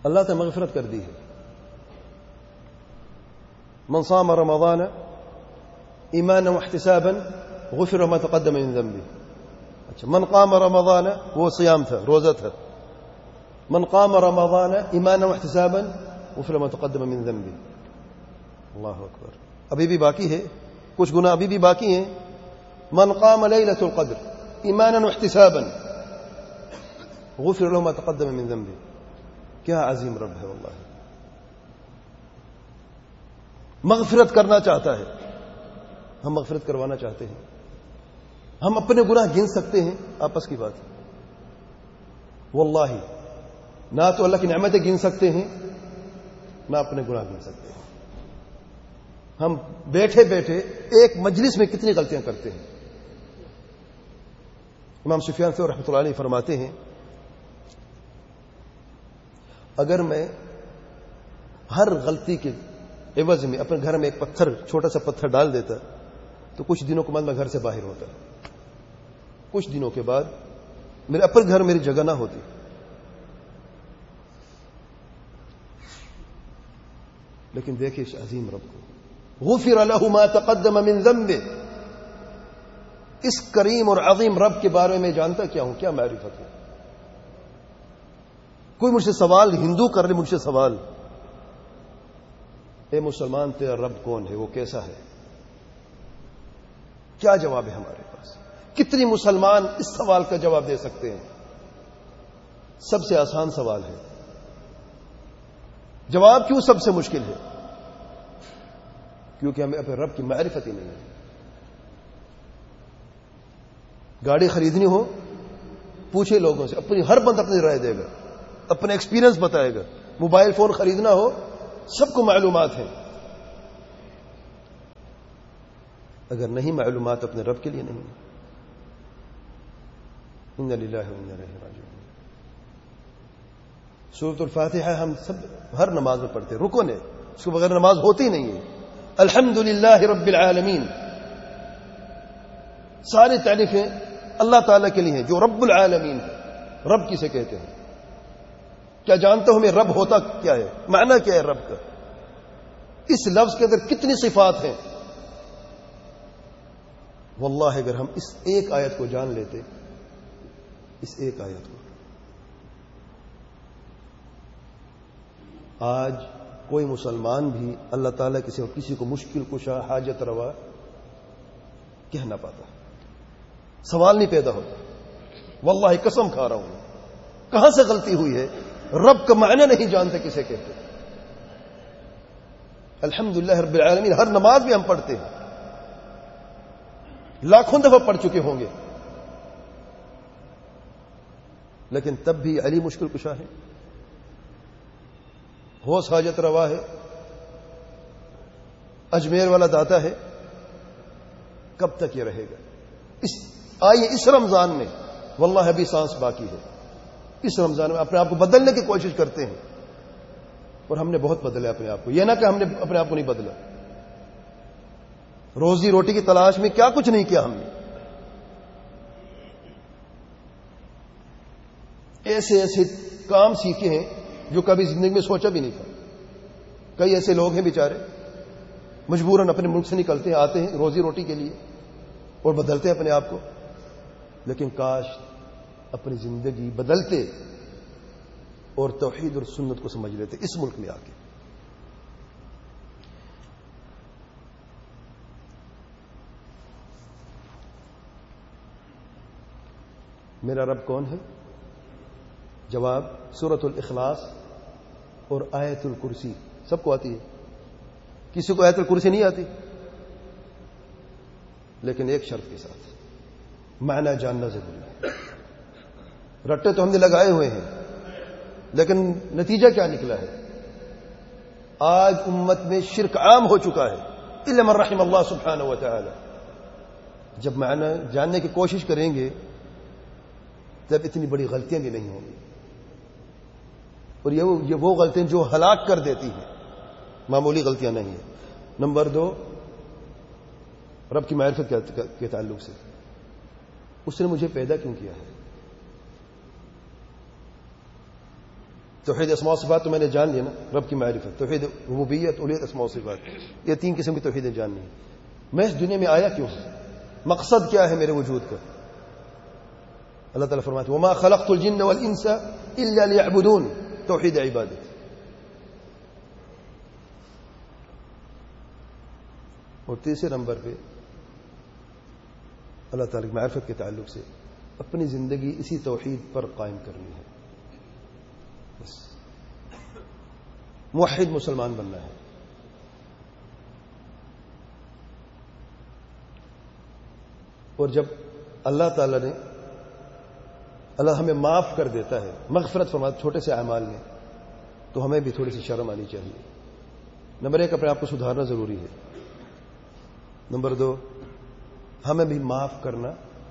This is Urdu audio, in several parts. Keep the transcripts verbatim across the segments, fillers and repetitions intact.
اللہ نے مغفرت کر دی ہے. من صام رمضان ایمانا واحتسابا غفر له ما تقدم من ذنبه. اچھا، من قام رمضان وہ صیام تھا، روزہ تھا. من قام رمضان ایمانا واحتسابا غفر له ما تقدم من ذنبه. اللہ اکبر. ابھی بھی باقی ہے، کچھ گناہ ابھی بھی باقی ہیں. من قام لیلۃ القدر ایمانا واحتسابا غفر له ما تقدم من ذنبه. کیا عظیم رب ہے واللہ. مغفرت کرنا چاہتا ہے، ہم مغفرت کروانا چاہتے ہیں. ہم اپنے گناہ گن سکتے ہیں، آپس کی بات ہے. واللہ نہ تو اللہ کی نعمتیں گن سکتے ہیں، نہ اپنے گناہ گن سکتے ہیں. ہم بیٹھے بیٹھے ایک مجلس میں کتنی غلطیاں کرتے ہیں. امام سفیان ثوری رحمۃ اللہ علیہ فرماتے ہیں اگر میں ہر غلطی کے عوض میں اپنے گھر میں ایک پتھر، چھوٹا سا پتھر ڈال دیتا تو کچھ دنوں کے بعد میں گھر سے باہر ہوتا. کچھ دنوں کے بعد میرے اپنے گھر میری جگہ نہ ہوتی. لیکن دیکھیں اس عظیم رب کو، غفر له ما تقدم من ذنبه. اس کریم اور عظیم رب کے بارے میں جانتا کیا ہوں، کیا معرفت ہے. کوئی مجھ سے سوال، ہندو کر لے مجھ سے سوال، اے مسلمان تیرا رب کون ہے، وہ کیسا ہے؟ کیا جواب ہے ہمارے پاس؟ کتنی مسلمان اس سوال کا جواب دے سکتے ہیں؟ سب سے آسان سوال ہے. جواب کیوں سب سے مشکل ہے؟ کیونکہ ہمیں اپنے رب کی معرفت ہی نہیں ہے. گاڑی خریدنی ہو پوچھے لوگوں سے، اپنی ہر بند اپنی رائے دے گا، اپنا ایکسپیرینس بتائے گا. موبائل فون خریدنا ہو سب کو معلومات ہیں. اگر نہیں معلومات اپنے رب کے لیے نہیں. ان للہ و انا الیہ راجعون. سورۃ الفاتحہ ہم سب ہر نماز میں پڑھتے، رکن ہے، اس کے بغیر نماز ہوتی نہیں ہے. الحمد للہ رب العالمین. ساری تعریفیں اللہ تعالیٰ کے لیے ہیں جو رب العالمین ہے. رب کسے کہتے ہیں؟ کیا جانتے ہو میں رب ہوتا کیا ہے، معنی کیا ہے رب کا؟ اس لفظ کے اندر کتنی صفات ہیں. واللہ اگر ہم اس ایک آیت کو جان لیتے، اس ایک آیت کو، آج کوئی مسلمان بھی اللہ تعالیٰ کسی کسی کو مشکل کشا، حاجت روا کہہ نہ پاتا، سوال نہیں پیدا ہوتا. واللہ قسم کھا رہا ہوں، کہاں سے غلطی ہوئی ہے؟ رب کا معنی نہیں جانتے کسے کہتے. الحمدللہ رب العالمین ہر نماز میں ہم پڑھتے ہیں، لاکھوں دفعہ پڑھ چکے ہوں گے، لیکن تب بھی علی مشکل کشا ہے، ہوس حاجت روا ہے، اجمیر والا داتا ہے. کب تک یہ رہے گا؟ اس آئیے اس رمضان میں، واللہ ابھی سانس باقی ہے، اس رمضان میں اپنے آپ کو بدلنے کی کوشش کرتے ہیں. اور ہم نے بہت بدلا اپنے آپ کو. یہ نہ کہ ہم نے اپنے آپ کو نہیں بدلا. روزی روٹی کی تلاش میں کیا کچھ نہیں کیا ہم نے. ایسے ایسے کام سیکھے ہیں جو کبھی زندگی میں سوچا بھی نہیں تھا. کئی ایسے لوگ ہیں بیچارے مجبوراً اپنے ملک سے نکلتے ہیں، آتے ہیں روزی روٹی کے لیے اور بدلتے ہیں اپنے آپ کو. لیکن کاش اپنی زندگی بدلتے اور توحید اور سنت کو سمجھ لیتے اس ملک میں آ کے. میرا رب کون ہے؟ جواب سورۃ الاخلاص اور آیت الکرسی. سب کو آتی ہے، کسی کو آیت الکرسی نہیں آتی، لیکن ایک شرط کے ساتھ، معنی جاننا ضروری ہے. رٹے تو ہم نے لگائے ہوئے ہیں، لیکن نتیجہ کیا نکلا ہے؟ آج امت میں شرک عام ہو چکا ہے، الا من رحم اللہ سبحانہ و تعالی. جب معنی جاننے کی کوشش کریں گے تب اتنی بڑی غلطیاں بھی نہیں ہوں گی. اور یہ وہ غلطیاں جو ہلاک کر دیتی ہیں، معمولی غلطیاں نہیں ہیں. نمبر دو، رب کی معرفت کے تعلق سے، اس نے مجھے پیدا کیوں کیا ہے؟ توحید اسماء و صفات تو میں نے جان لیا نا، رب کی معرفت، توحید ربوبیت، اولوہیت، اسماء و صفات، یہ تین قسم کی توحیدیں جاننی ہے. میں اس دنیا میں آیا کیوں ہوں؟ مقصد کیا ہے میرے وجود کا؟ اللہ تعالیٰ فرماتے ہیں وما خلقت الجن والانس الا ليعبدون، توحید عبادت. اور تیسرے نمبر پہ اللہ تعالیٰ کی معرفت کے تعلق سے اپنی زندگی اسی توحید پر قائم کرنی ہے. بس موحد مسلمان بننا ہے. اور جب اللہ تعالیٰ نے اللہ ہمیں معاف کر دیتا ہے، مغفرت فرماتا چھوٹے سے اعمال میں، تو ہمیں بھی تھوڑی سی شرم آنی چاہیے. نمبر ایک، اپنے آپ کو سدھارنا ضروری ہے. نمبر دو، ہمیں بھی معاف کرنا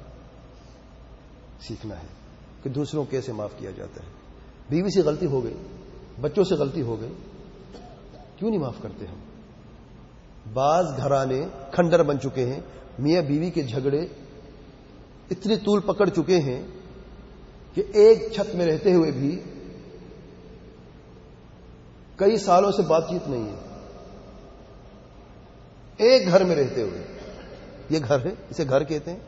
سیکھنا ہے کہ دوسروں کو کیسے معاف کیا جاتا ہے. بیوی سے غلطی ہو گئی، بچوں سے غلطی ہو گئی، کیوں نہیں معاف کرتے ہم؟ بعض گھرانے کھنڈر بن چکے ہیں، میاں بیوی کے جھگڑے اتنی طول پکڑ چکے ہیں کہ ایک چھت میں رہتے ہوئے بھی کئی سالوں سے بات چیت نہیں ہے. ایک گھر میں رہتے ہوئے، یہ گھر ہے، اسے گھر کہتے ہیں.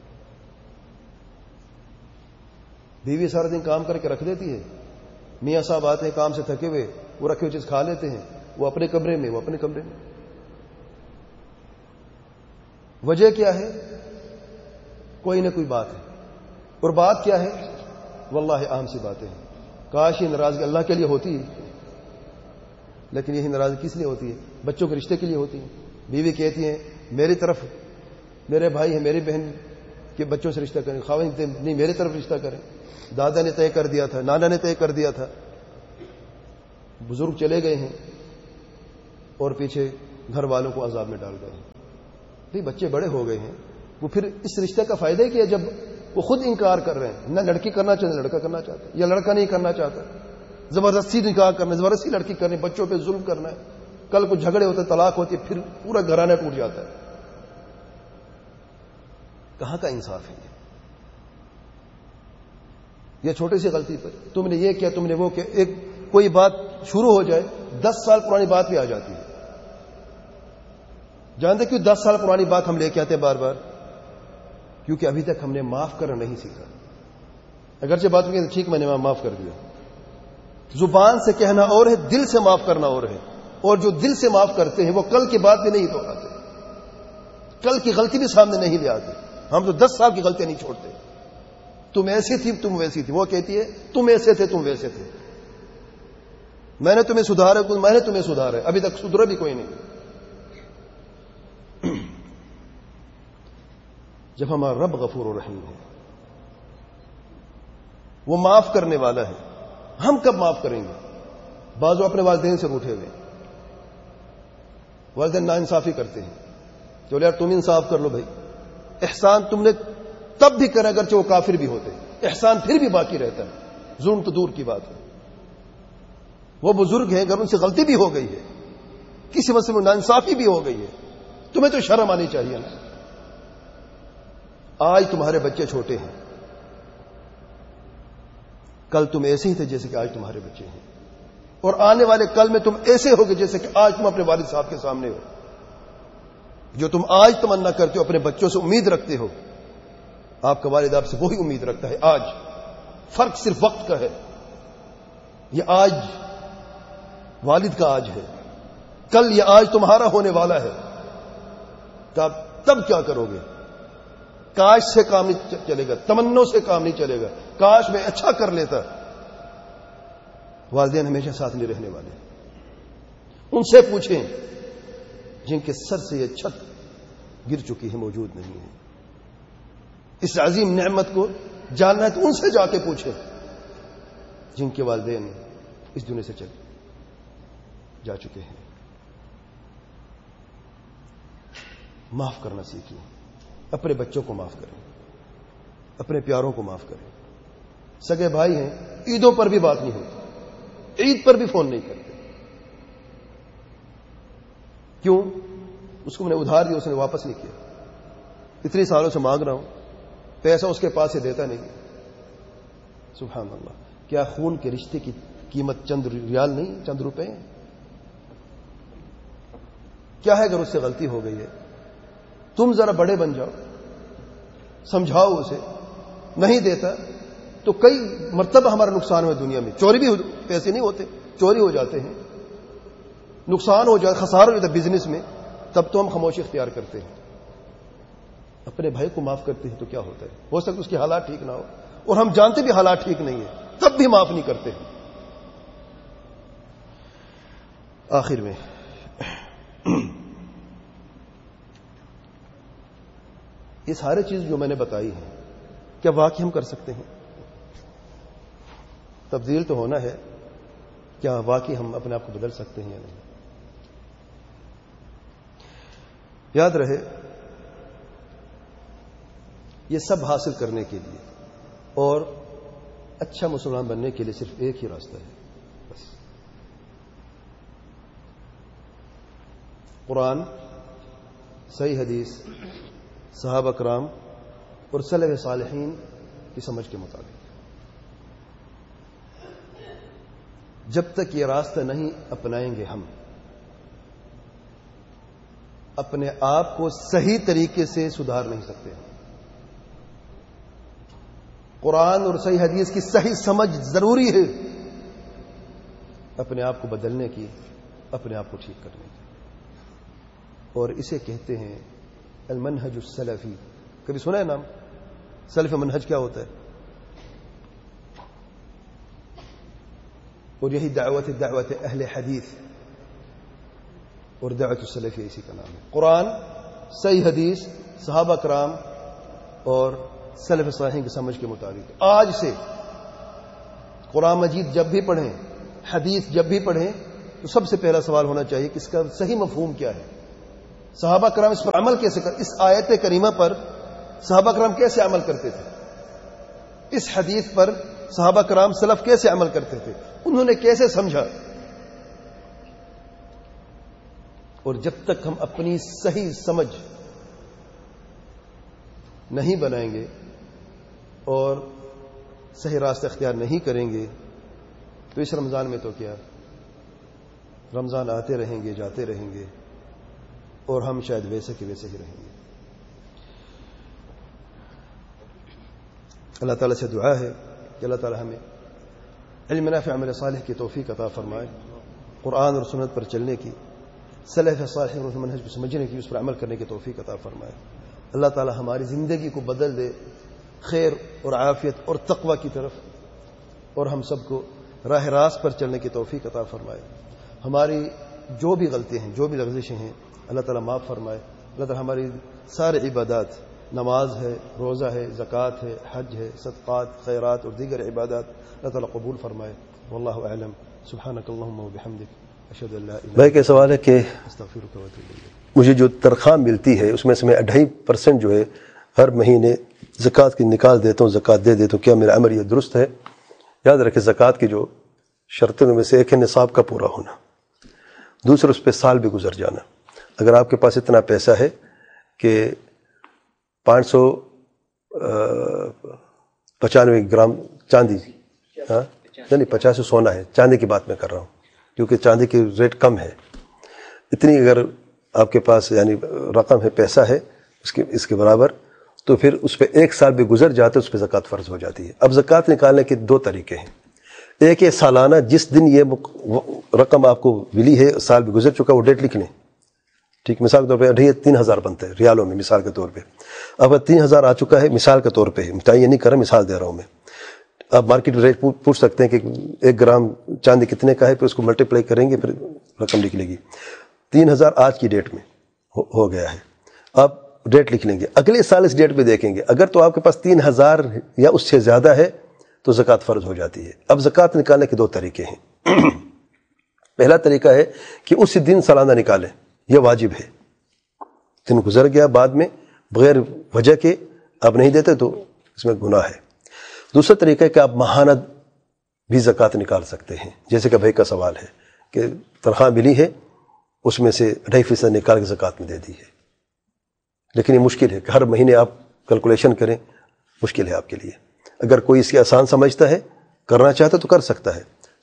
بیوی سارا دن کام کر کے رکھ دیتی ہے، میاں صاحب آتے ہیں کام سے تھکے ہوئے، وہ رکھے ہوئے چیز کھا لیتے ہیں، وہ اپنے کمرے میں وہ اپنے کمرے میں. وجہ کیا ہے؟ کوئی نہ کوئی بات ہے. اور بات کیا ہے؟ واللہ عام سی باتیں ہیں. کاش یہ ناراضگی اللہ کے لیے ہوتی ہے، لیکن یہی ناراضگی کس لیے ہوتی ہے؟ بچوں کے رشتے کے لیے ہوتی ہے. بیوی کہتی ہے میری طرف میرے بھائی ہیں، میری بہن کے بچوں سے رشتہ کریں، خاوند نہیں میری طرف رشتہ کریں. دادا نے طے کر دیا تھا، نانا نے طے کر دیا تھا، بزرگ چلے گئے ہیں اور پیچھے گھر والوں کو عذاب میں ڈال گئے ہیں. بھئی بچے بڑے ہو گئے ہیں، وہ پھر اس رشتے کا فائدہ ہی کیا جب وہ خود انکار کر رہے ہیں. نہ لڑکی کرنا چاہتے لڑکا کرنا چاہتا ہے، یا لڑکا نہیں کرنا چاہتا، زبردستی نکاح کرنا، زبردستی لڑکی کرنی، بچوں پہ ظلم کرنا ہے. کل کو جھگڑے ہوتے، طلاق ہوتی ہے، پھر پورا گھرانہ ٹوٹ جاتا ہے. کہاں کا انصاف ہے یہ؟ یہ چھوٹی سی غلطی پر تم نے یہ کیا، تم نے وہ کیا، ایک کوئی بات شروع ہو جائے دس سال پرانی بات بھی آ جاتی ہے. جانتے کیوں دس سال پرانی بات ہم لے کے آتے بار بار؟ کیونکہ ابھی تک ہم نے معاف کرنا نہیں سیکھا. اگرچہ بات میں ٹھیک میں نے معاف کر دیا، زبان سے کہنا اور ہے، دل سے معاف کرنا اور ہے. اور جو دل سے معاف کرتے ہیں وہ کل کی بات بھی نہیں دہراتے، کل کی غلطی بھی سامنے نہیں لے آتے. ہم تو دس سال کی غلطیاں نہیں چھوڑتے. تم ایسی تھی، تم ویسی تھی. وہ کہتی ہے تم ایسے تھے، تم ویسے تھے، میں نے تمہیں سدھارا، میں نے تمہیں سدھارا، ابھی تک سدھرا بھی کوئی نہیں. جب ہمارا رب غفور و رحیم ہے، وہ معاف کرنے والا ہے، ہم کب معاف کریں گے؟ بعض اپنے والدین سے روٹھے ہوئے، والدین نا انصافی کرتے ہیں، چلو یار تم انصاف کر لو بھائی. احسان تم نے تب بھی کرا اگرچہ وہ کافر بھی ہوتے، احسان پھر بھی باقی رہتا ہے. ظلم تو دور کی بات ہے. وہ بزرگ ہیں، اگر ان سے غلطی بھی ہو گئی ہے، کسی مسئلے میں نا انصافی بھی ہو گئی ہے، تمہیں تو شرم آنی چاہیے نا. آج تمہارے بچے چھوٹے ہیں، کل تم ایسے ہی تھے جیسے کہ آج تمہارے بچے ہیں، اور آنے والے کل میں تم ایسے ہوگے جیسے کہ آج تم اپنے والد صاحب کے سامنے ہو. جو تم آج تمنا کرتے ہو، اپنے بچوں سے امید رکھتے ہو، آپ کا والد آپ سے وہی امید رکھتا ہے آج. فرق صرف وقت کا ہے. یہ آج والد کا آج ہے، کل یہ آج تمہارا ہونے والا ہے. تب تب کیا کرو گے؟ کاش سے کام نہیں چلے گا، تمنوں سے کام نہیں چلے گا. کاش میں اچھا کر لیتا. والدین ہمیشہ ساتھ نہیں رہنے والے. ان سے پوچھیں جن کے سر سے یہ چھت گر چکی ہے، موجود نہیں ہے. اس عظیم نعمت کو جاننا ہے تو ان سے جا کے پوچھیں جن کے والدین اس دنیا سے چلے جا چکے ہیں. معاف کرنا سیکھیں، اپنے بچوں کو معاف کریں، اپنے پیاروں کو معاف کریں. سگے بھائی ہیں، عیدوں پر بھی بات نہیں ہوتی، عید پر بھی فون نہیں کرتے. کیوں؟ اس کو میں نے ادھار دیا، اس نے واپس نہیں کیا. اتنے سالوں سے مانگ رہا ہوں، پیسہ اس کے پاس سے دیتا نہیں. سبحان اللہ، کیا خون کے رشتے کی قیمت چند ریال نہیں، چند روپے ہیں. کیا ہے اگر اس سے غلطی ہو گئی ہے؟ تم ذرا بڑے بن جاؤ، سمجھاؤ اسے. نہیں دیتا تو کئی مرتبہ ہمارا نقصان ہوا دنیا میں. چوری بھی پیسے نہیں ہوتے، چوری ہو جاتے ہیں، نقصان ہو جاتا، خسارہ ہو جاتا بزنس میں، تب تو ہم خاموشی اختیار کرتے ہیں. اپنے بھائی کو معاف کرتے ہیں تو کیا ہوتا ہے؟ ہو سکتا ہے اس کے حالات ٹھیک نہ ہو، اور ہم جانتے بھی حالات ٹھیک نہیں ہیں، تب بھی معاف نہیں کرتے ہیں. آخر میں یہ سارے چیز جو میں نے بتائی ہیں کیا واقعی ہم کر سکتے ہیں؟ تبدیل تو ہونا ہے. کیا واقعی ہم اپنے آپ کو بدل سکتے ہیں یا نہیں؟ یاد رہے یہ سب حاصل کرنے کے لیے اور اچھا مسلمان بننے کے لیے صرف ایک ہی راستہ ہے، بس. قرآن، صحیح حدیث، صحابہ کرام اور سلف صالحین کی سمجھ کے مطابق. جب تک یہ راستہ نہیں اپنائیں گے ہم اپنے آپ کو صحیح طریقے سے سدھار نہیں سکتے. قرآن اور صحیح حدیث کی صحیح سمجھ ضروری ہے اپنے آپ کو بدلنے کی، اپنے آپ کو ٹھیک کرنے کی. اور اسے کہتے ہیں المنہج السلفی. کبھی سنا ہے نام؟ سلف منہج کیا ہوتا ہے؟ اور یہی دعوت دعوت اہل حدیث اور دعوت السلفی اسی کا نام ہے. قرآن، صحیح حدیث، صحابہ کرام اور سلف صالحین کی سمجھ کے مطابق. آج سے قرآن مجید جب بھی پڑھیں، حدیث جب بھی پڑھیں، تو سب سے پہلا سوال ہونا چاہیے کہ اس کا صحیح مفہوم کیا ہے. صحابہ کرام اس پر عمل کیسے کر اس آیت کریمہ پر صحابہ کرام کیسے عمل کرتے تھے؟ اس حدیث پر صحابہ کرام سلف کیسے عمل کرتے تھے؟ انہوں نے کیسے سمجھا؟ اور جب تک ہم اپنی صحیح سمجھ نہیں بنائیں گے اور صحیح راستہ اختیار نہیں کریں گے تو اس رمضان میں تو کیا، رمضان آتے رہیں گے، جاتے رہیں گے اور ہم شاید ویسے کہ ویسے ہی رہیں گے. اللہ تعالیٰ سے دعا ہے کہ اللہ تعالیٰ ہمیں علم نافع عمل صالح کی توفیق عطا فرمائے، قرآن اور سنت پر چلنے کی، سلف صالح اور منہج کو سمجھنے کی، اس پر عمل کرنے کی توفیق عطا فرمائے. اللہ تعالیٰ ہماری زندگی کو بدل دے خیر اور عافیت اور تقوی کی طرف، اور ہم سب کو راہ راست پر چلنے کی توفیق عطا فرمائے. ہماری جو بھی غلطیاں ہیں، جو بھی لغزشیں ہیں، اللہ تعالیٰ معاف فرمائے. اللہ تعالیٰ ہماری سارے عبادات، نماز ہے، روزہ ہے، زکوٰۃ ہے، حج ہے، صدقات، خیرات اور دیگر عبادات اللہ تعالیٰ قبول فرمائے. واللہ اعلم. سبحانک اللہم و بحمدک، اشہد ان لا الہ الا انت. بھائی کا سوال ہے کہ استغفرک و اتوب الیک. مجھے جو تنخواہ ملتی ہے اس میں سے میں اڑھائی پرسنٹ جو ہے ہر مہینے زکوٰۃ کی نکال دیتا ہوں، زکوٰۃ دے دیتا ہوں، کیا میرا عمل یہ درست ہے؟ یاد رکھیں زکوٰۃ کی جو شرطوں میں سے ایک ہے نصاب کا پورا ہونا، دوسرا اس پہ سال بھی گزر جانا. اگر آپ کے پاس اتنا پیسہ ہے کہ پانچ سو پچانوے گرام چاندی، ہاں نہیں پچاس سونا ہے، چاندی کی بات میں کر رہا ہوں کیونکہ چاندی کی ریٹ کم ہے، اتنی اگر آپ کے پاس یعنی رقم ہے، پیسہ ہے اس کے اس کے برابر، تو پھر اس پہ ایک سال بھی گزر جاتا ہے، اس پہ زکوٰۃ فرض ہو جاتی ہے. اب زکوٰۃ نکالنے کے دو طریقے ہیں. ایک ہے سالانہ، جس دن یہ رقم آپ کو ملی ہے سال بھی گزر چکا، وہ ڈیٹ لکھ لیں. ٹھیک، مثال کے طور پہ اڑھائی تین ہزار بنتا ہے ریالوں میں، مثال کے طور پہ. اب تین ہزار آ چکا ہے مثال کے طور پہ، یہ نہیں کر رہا، مثال دے رہا ہوں میں. آپ مارکیٹ ریٹ پوچھ سکتے ہیں کہ ایک گرام چاندی کتنے کا ہے، پھر اس کو ملٹیپلائی کریں گے، پھر رقم نکلے گی. تین ہزار آج کی ڈیٹ میں ہو گیا ہے. آپ ڈیٹ لکھ لیں گے، اگلے سال اس ڈیٹ پہ دیکھیں گے، اگر تو آپ کے پاس تین ہزار یا اس سے زیادہ ہے تو زکوٰۃ فرض ہو جاتی ہے. اب زکوٰۃ نکالنے کے دو طریقے ہیں. پہلا طریقہ ہے کہ اسی دن سالانہ نکالیں، یہ واجب ہے. دن گزر گیا بعد میں بغیر وجہ کے آپ نہیں دیتے تو اس میں گناہ ہے. دوسرا طریقہ ہے کہ آپ ماہانہ بھی زکوٰۃ نکال سکتے ہیں، جیسے کہ بھائی کا سوال ہے کہ تنخواہ ملی ہے اس میں سے ڈھائی فیصد نکال کے زکوٰۃ میں دے دی ہے. لیکن یہ مشکل ہے کہ ہر مہینے آپ کیلکولیشن کریں، مشکل ہے آپ کے لیے. اگر کوئی اس کی آسان سمجھتا ہے، کرنا چاہتا تو کر سکتا ہے.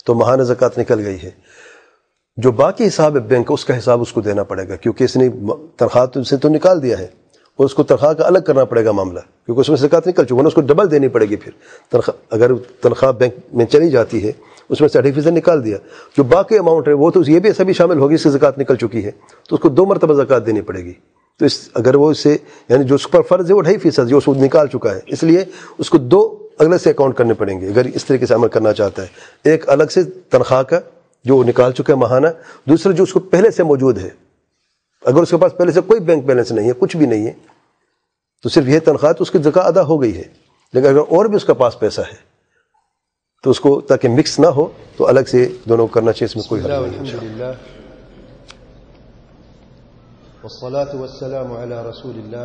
تو ماہانہ زکوٰۃ نکل گئی ہے. جو باقی حساب ہے بینک کا اس کا حساب اس کو دینا پڑے گا، کیونکہ اس نے تنخواہ تو سے تو نکال دیا ہے اور اس کو تنخواہ کا الگ کرنا پڑے گا معاملہ، کیونکہ اس میں زکوٰۃ نکل چکا ہے، اس کو ڈبل دینی پڑے گی. پھر تنخواہ اگر تنخواہ بینک میں چلی جاتی ہے اس میں سے آٹھ فیصد نکال دیا، جو باقی اماؤنٹ ہے وہ تو یہ بھی سبھی شامل ہوگی، اس سے زکوٰۃ نکل چکی ہے تو اس کو دو مرتبہ زکوٰۃ دینی پڑے گی. تو اس اگر وہ اس سے یعنی جو اس پر فرض ہے وہ ڈھائی فیصد جو اس کو نکال چکا ہے، اس لیے اس کو دو اگلے سے اکاؤنٹ کرنے پڑیں گے اگر اس طریقے سے عمل کرنا چاہتا ہے. ایک الگ سے تنخواہ کا جو وہ نکال چکا ہے ماہانہ، دوسرا جو اس کو پہلے سے موجود ہے. اگر اس کے پاس پہلے سے کوئی بینک بیلنس نہیں ہے، کچھ بھی نہیں ہے، تو صرف یہ تنخواہ تو اس کی زکوٰۃ ادا ہو گئی ہے. لیکن اگر اور بھی اس کے پاس پیسہ ہے تو اس کو تاکہ مکس نہ ہو تو الگ سے دونوں کرنا چاہیے، اس میں کوئی حرج نہیں. الحمدللہ والصلاة والسلام على رسول الله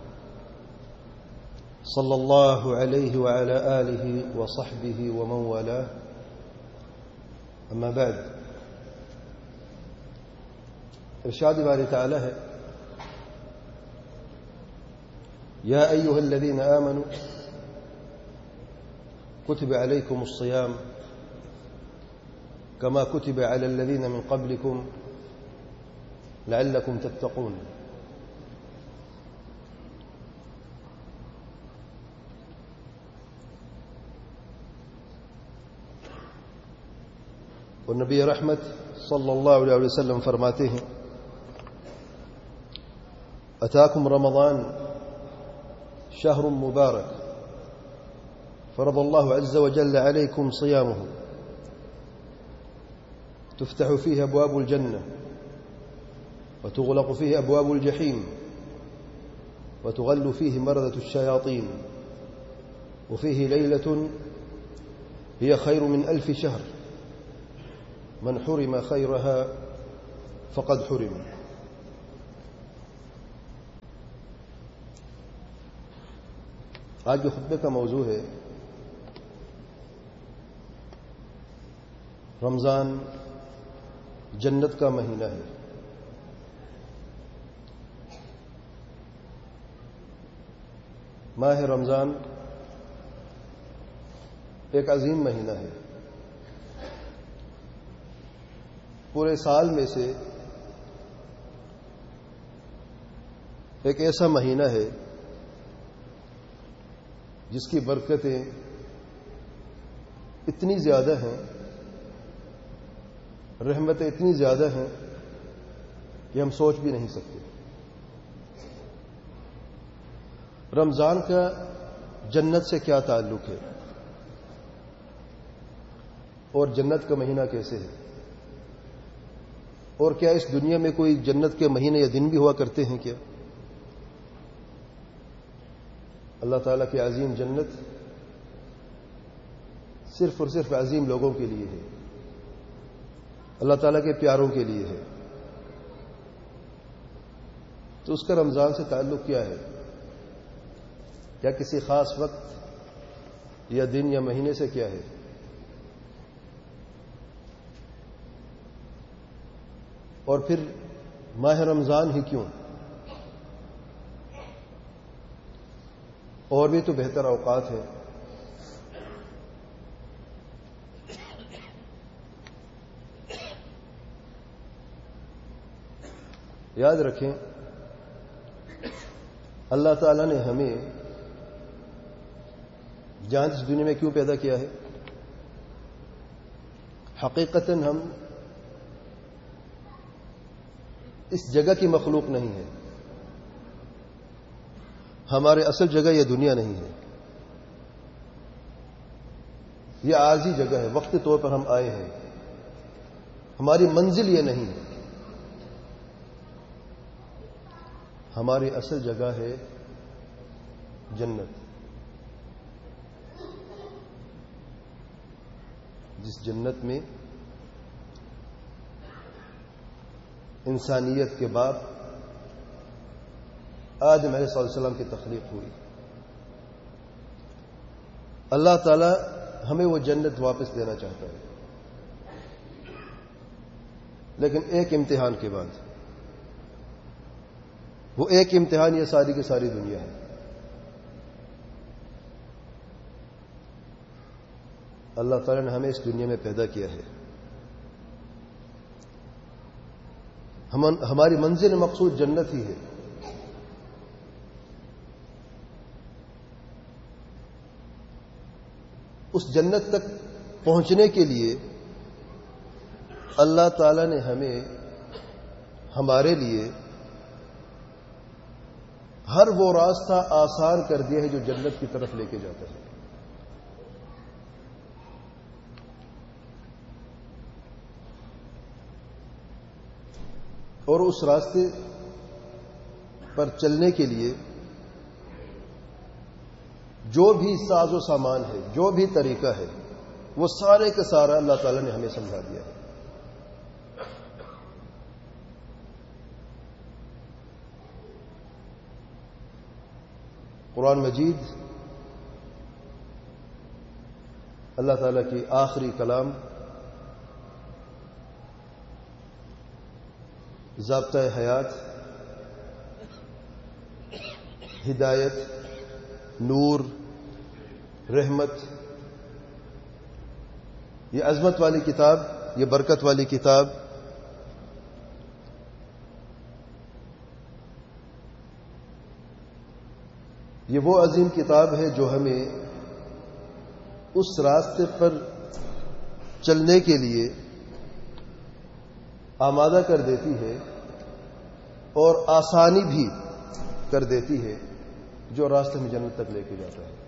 صلى الله عليه وعلى آله وصحبه ومن والاه. أما بعد، ارشاد باری تعالی ہے: يا أيها الذين آمنوا كتب عليكم الصيام كما كتب على الذين من قبلكم لعلكم تتقون. اور نبی رحمت صلی اللہ علیہ وسلم فرماتے ہیں: اتاکم رمضان شهر مبارک فرض الله عز وجل عليكم صيامه تفتح فيه أبواب الجنة وتغلق فيه أبواب الجحيم وتغل فيه مردة الشياطين وفيه ليلة هي خير من ألف شهر من حرم خيرها فقد حرم. آج کے خطبے کا موضوع ہے رمضان جنت کا مہینہ ہے. ماہ رمضان ایک عظیم مہینہ ہے. پورے سال میں سے ایک ایسا مہینہ ہے جس کی برکتیں اتنی زیادہ ہیں، رحمتیں اتنی زیادہ ہیں کہ ہم سوچ بھی نہیں سکتے. رمضان کا جنت سے کیا تعلق ہے اور جنت کا مہینہ کیسے ہے، اور کیا اس دنیا میں کوئی جنت کے مہینے یا دن بھی ہوا کرتے ہیں کیا؟ اللہ تعالیٰ کی عظیم جنت صرف اور صرف عظیم لوگوں کے لیے ہے، اللہ تعالیٰ کے پیاروں کے لیے ہے. تو اس کا رمضان سے تعلق کیا ہے؟ یا کسی خاص وقت یا دن یا مہینے سے کیا ہے؟ اور پھر ماہ رمضان ہی کیوں؟ اور بھی تو بہتر اوقات ہیں. یاد رکھیں، اللہ تعالیٰ نے ہمیں جہاں اس دنیا میں کیوں پیدا کیا ہے؟ حقیقتاً ہم اس جگہ کی مخلوق نہیں ہے. ہمارے اصل جگہ یہ دنیا نہیں ہے، یہ عارضی جگہ ہے، وقتی طور پر ہم آئے ہیں. ہماری منزل یہ نہیں ہے، ہماری اصل جگہ ہے جنت، جس جنت میں انسانیت کے باپ آدم علیہ السلام کی تخلیق ہوئی. اللہ تعالی ہمیں وہ جنت واپس دینا چاہتا ہے، لیکن ایک امتحان کے بعد. وہ ایک امتحان یہ ساری کی ساری دنیا ہے. اللہ تعالیٰ نے ہمیں اس دنیا میں پیدا کیا ہے. ہم ہماری منزل مقصود جنت ہی ہے. اس جنت تک پہنچنے کے لیے اللہ تعالیٰ نے ہمیں ہمارے لیے ہر وہ راستہ آسان کر دیا ہے جو جنت کی طرف لے کے جاتا ہے. اور اس راستے پر چلنے کے لیے جو بھی ساز و سامان ہے، جو بھی طریقہ ہے، وہ سارے کا سارا اللہ تعالیٰ نے ہمیں سمجھا دیا ہے. قرآن مجید اللہ تعالیٰ کی آخری کلام، ضابطہ حیات، ہدایت، نور، رحمت، یہ عظمت والی کتاب، یہ برکت والی کتاب یہ وہ عظیم کتاب ہے جو ہمیں اس راستے پر چلنے کے لیے آمادہ کر دیتی ہے اور آسانی بھی کر دیتی ہے، جو راستہ میں جنت تک لے کے جاتا ہے.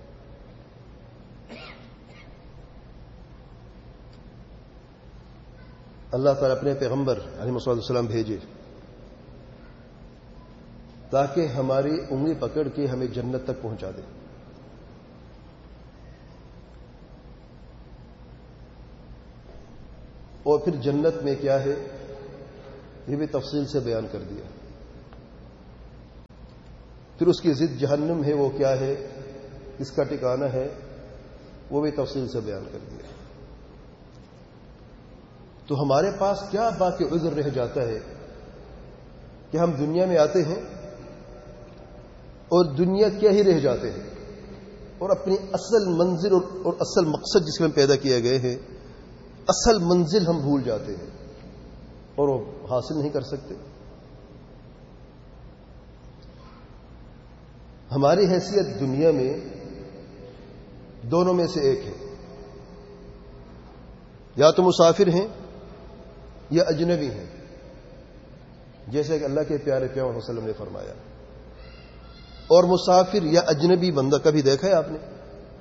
اللہ تعالیٰ اپنے پیغمبر علیہ الصلوۃ والسلام بھیجے تاکہ ہماری انگلی پکڑ کے ہمیں جنت تک پہنچا دے. اور پھر جنت میں کیا ہے یہ بھی تفصیل سے بیان کر دیا. پھر اس کی ضد جہنم ہے، وہ کیا ہے، اس کا ٹھکانہ ہے، وہ بھی تفصیل سے بیان کر دیا. تو ہمارے پاس کیا باقی عذر رہ جاتا ہے کہ ہم دنیا میں آتے ہیں اور دنیا کیا ہی رہ جاتے ہیں اور اپنی اصل منزل اور اصل مقصد جس میں پیدا کیے گئے ہیں، اصل منزل ہم بھول جاتے ہیں اور وہ حاصل نہیں کر سکتے. ہماری حیثیت دنیا میں دونوں میں سے ایک ہے، یا تو مسافر ہیں یا اجنبی ہیں، جیسے کہ اللہ کے پیارے پیغمبر صلی اللہ علیہ وسلم نے فرمایا. اور مسافر یا اجنبی بندہ کبھی دیکھا ہے آپ نے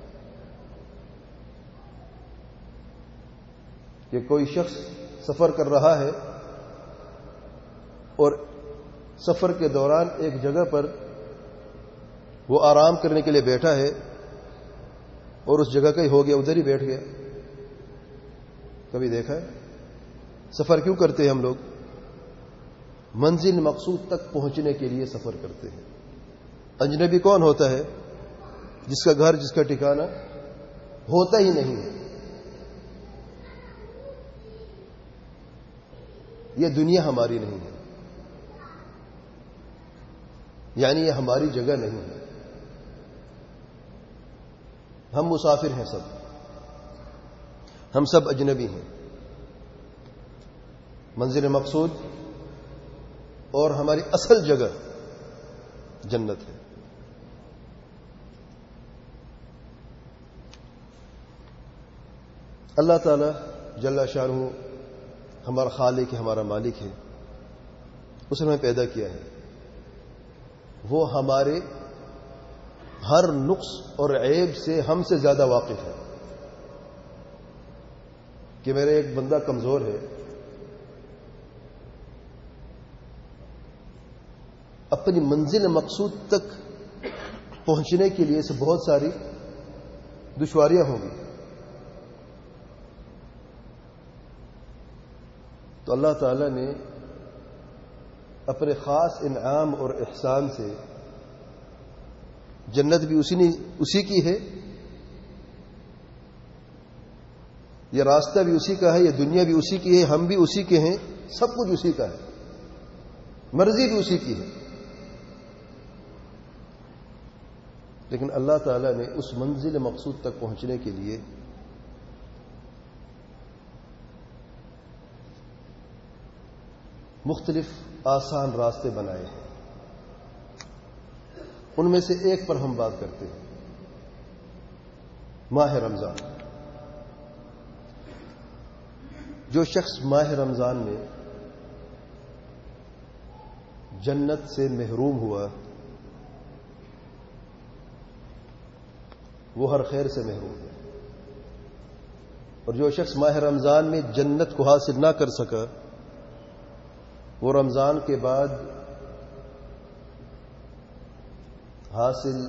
کہ کوئی شخص سفر کر رہا ہے اور سفر کے دوران ایک جگہ پر وہ آرام کرنے کے لیے بیٹھا ہے اور اس جگہ کا ہی ہو گیا، ادھر ہی بیٹھ گیا؟ کبھی دیکھا ہے؟ سفر کیوں کرتے ہیں ہم لوگ؟ منزل مقصود تک پہنچنے کے لیے سفر کرتے ہیں. اجنبی کون ہوتا ہے؟ جس کا گھر، جس کا ٹھکانہ ہوتا ہی نہیں ہے. یہ دنیا ہماری نہیں ہے، یعنی یہ ہماری جگہ نہیں ہے. ہم مسافر ہیں، سب ہم سب اجنبی ہیں. منزل مقصود اور ہماری اصل جگہ جنت ہے. اللہ تعالی جل شانہ ہمارا خالق ہے، ہمارا مالک ہے. اس نے ہمیں پیدا کیا ہے. وہ ہمارے ہر نقص اور عیب سے ہم سے زیادہ واقف ہے. کہ میرا ایک بندہ کمزور ہے، اپنی منزل مقصود تک پہنچنے کے لیے اسے بہت ساری دشواریاں ہوں گی، تو اللہ تعالی نے اپنے خاص انعام اور احسان سے جنت بھی اسی نے اسی کی ہے، یہ راستہ بھی اسی کا ہے، یہ دنیا بھی اسی کی ہے، ہم بھی اسی کے ہیں، سب کچھ اسی کا ہے، مرضی بھی اسی کی ہے. لیکن اللہ تعالیٰ نے اس منزل مقصود تک پہنچنے کے لیے مختلف آسان راستے بنائے ہیں. ان میں سے ایک پر ہم بات کرتے ہیں، ماہ رمضان. جو شخص ماہ رمضان میں جنت سے محروم ہوا وہ ہر خیر سے محروم ہے، اور جو شخص ماہ رمضان میں جنت کو حاصل نہ کر سکا وہ رمضان کے بعد حاصل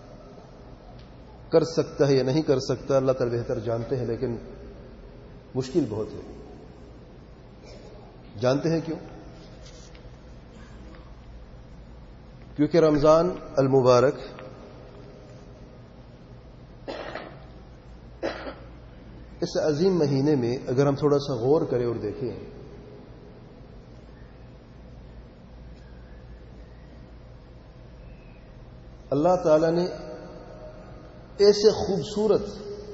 کر سکتا ہے یا نہیں کر سکتا اللہ تعالی بہتر جانتے ہیں، لیکن مشکل بہت ہے. جانتے ہیں کیوں؟ کیونکہ رمضان المبارک اس عظیم مہینے میں اگر ہم تھوڑا سا غور کریں اور دیکھیں اللہ تعالی نے ایسے خوبصورت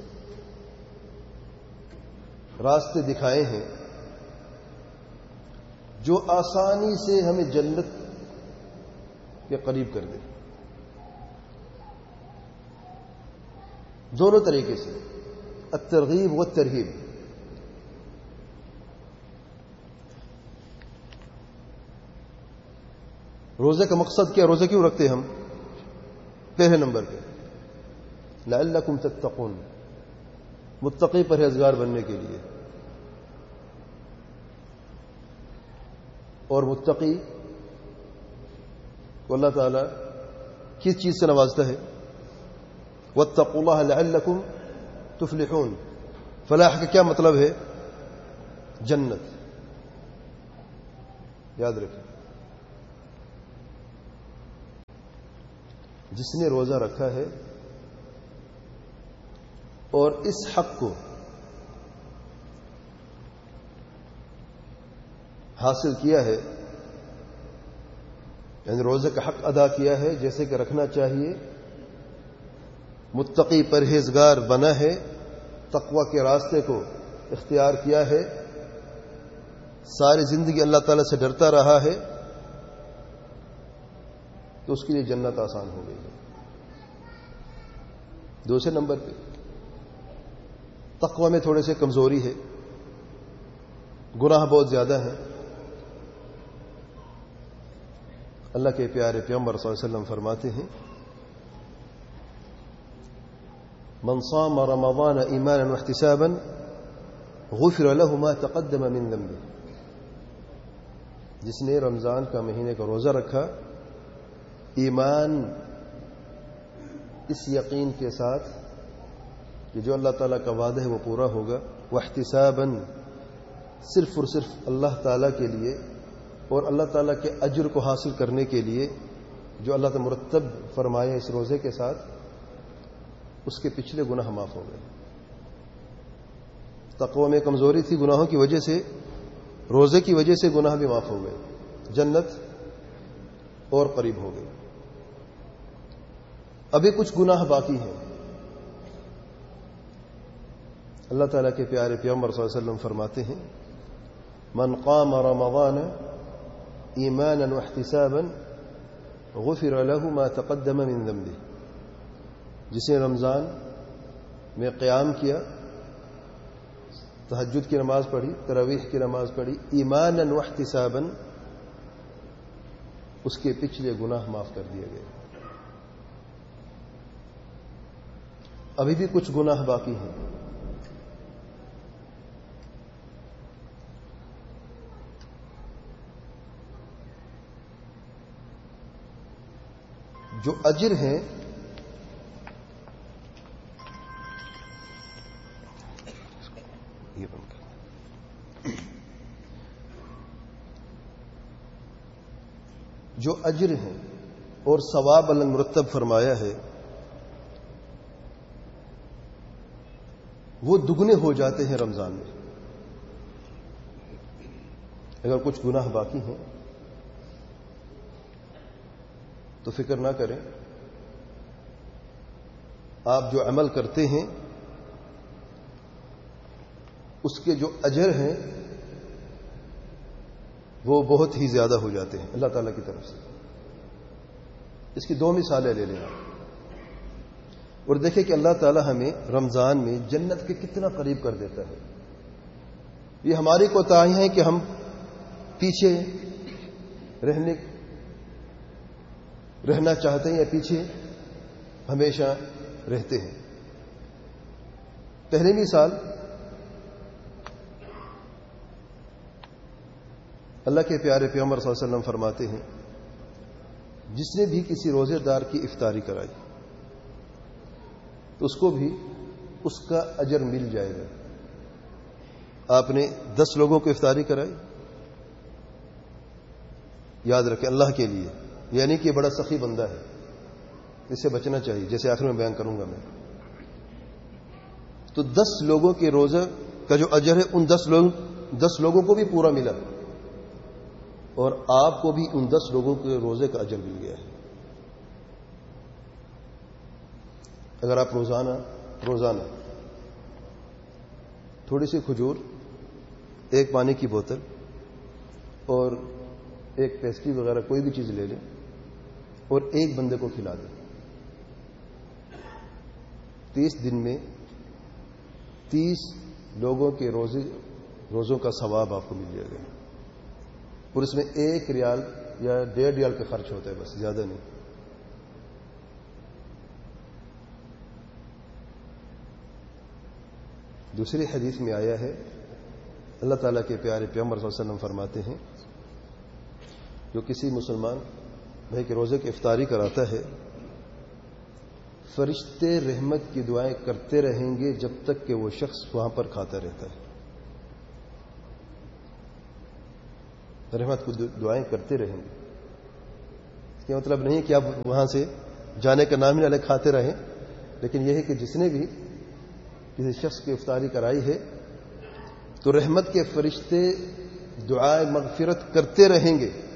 راستے دکھائے ہیں جو آسانی سے ہمیں جنت کے قریب کر دے. دونوں طریقے سے، الترغیب والترہیب. روزے کا مقصد کیا؟ روزے کیوں رکھتے ہم؟ پہلے نمبر پہ لعلکم تتقون، متقی پرہیزگار بننے کے لیے. اور متقی کو اللہ تعالی کس چیز سے نوازتا ہے؟ واتقوا اللہ لعلکم تفلحون. فلاح کا کیا مطلب ہے؟ جنت. یاد رکھیں، جس نے روزہ رکھا ہے اور اس حق کو حاصل کیا ہے، یعنی روزے کا حق ادا کیا ہے جیسے کہ رکھنا چاہیے، متقی پرہیزگار بنا ہے، تقوی کے راستے کو اختیار کیا ہے، ساری زندگی اللہ تعالی سے ڈرتا رہا ہے، تو اس کے لیے جنت آسان ہو گئی ہے. دوسرے نمبر پہ تقوی میں تھوڑے سے کمزوری ہے، گناہ بہت زیادہ ہیں. اللہ کے پیارے پیغمبر صلی اللہ علیہ وسلم فرماتے ہیں من صام رمضان ایمانا واحتسابا غفر له ما تقدم من ذنبه. جس نے رمضان کا مہینے کا روزہ رکھا ایمان اس یقین کے ساتھ کہ جو اللہ تعالیٰ کا وعدہ ہے وہ پورا ہوگا، واحتسابا صرف اور صرف اللہ تعالیٰ کے لیے اور اللہ تعالیٰ کے اجر کو حاصل کرنے کے لیے جو اللہ تعالیٰ مرتب فرمائے اس روزے کے ساتھ، اس کے پچھلے گناہ معاف ہو گئے. تقوی میں کمزوری تھی، گناہوں کی وجہ سے، روزے کی وجہ سے گناہ بھی معاف ہو گئے، جنت اور قریب ہو گئی. ابھی کچھ گناہ باقی ہیں. اللہ تعالیٰ کے پیارے پیغمبر صلی اللہ علیہ وسلم فرماتے ہیں من قام رمضان ایمانا واحتسابا غفر له ما تقدم من ذنبه. جس نے رمضان میں قیام کیا، تہجد کی نماز پڑھی، تراویح کی نماز پڑھی، ایمانا واحتسابا، اس کے پچھلے گناہ معاف کر دیے گئے. ابھی بھی کچھ گناہ باقی ہیں. جو اجر ہیں یہ بند کر، جو اجر ہیں اور ثواب اللہ مرتب فرمایا ہے وہ دگنے ہو جاتے ہیں رمضان میں. اگر کچھ گناہ باقی ہیں تو فکر نہ کریں، آپ جو عمل کرتے ہیں اس کے جو اجر ہیں وہ بہت ہی زیادہ ہو جاتے ہیں اللہ تعالیٰ کی طرف سے. اس کی دو مثالیں لے لیں آپ اور دیکھیں کہ اللہ تعالیٰ ہمیں رمضان میں جنت کے کتنا قریب کر دیتا ہے. یہ ہماری کوتاہی ہے کہ ہم پیچھے رہنے رہنا چاہتے ہیں یا پیچھے ہمیشہ رہتے ہیں. پہلی مثال اللہ کے پیارے پیغمبر صلی اللہ علیہ وسلم فرماتے ہیں جس نے بھی کسی روزے دار کی افطاری کرائی تو اس کو بھی اس کا اجر مل جائے گا. آپ نے دس لوگوں کو افطاری کرائی, یاد رکھیں اللہ کے لیے, یعنی کہ یہ بڑا سخی بندہ ہے, اس سے بچنا چاہیے, جیسے آخر میں بیان کروں گا میں. تو دس لوگوں کے روزہ کا جو اجر ہے ان دس لوگ دس لوگوں کو بھی پورا ملا اور آپ کو بھی ان دس لوگوں کے روزے کا اجر مل گیا ہے. اگر آپ روزانہ روزانہ تھوڑی سی کھجور, ایک پانی کی بوتل اور ایک پیسٹری وغیرہ کوئی بھی چیز لے لیں اور ایک بندے کو کھلا دیں, تیس دن میں تیس لوگوں کے روزے روزوں کا ثواب آپ کو مل جائے گا. اور اس میں ایک ریال یا ڈیڑھ ریال کا خرچ ہوتا ہے, بس زیادہ نہیں. دوسری حدیث میں آیا ہے اللہ تعالیٰ کے پیارے پیغمبر صلی اللہ علیہ وسلم فرماتے ہیں جو کسی مسلمان بھائی کے روزے کی افطاری کراتا ہے فرشتے رحمت کی دعائیں کرتے رہیں گے جب تک کہ وہ شخص وہاں پر کھاتا رہتا ہے. رحمت کو دعائیں کرتے رہیں گے. اس کا مطلب نہیں کہ آپ وہاں سے جانے کا نام ہی نہ لے کھاتے رہیں, لیکن یہ ہے کہ جس نے بھی کسی شخص کی افطاری کرائی ہے تو رحمت کے فرشتے دعائیں مغفرت کرتے رہیں گے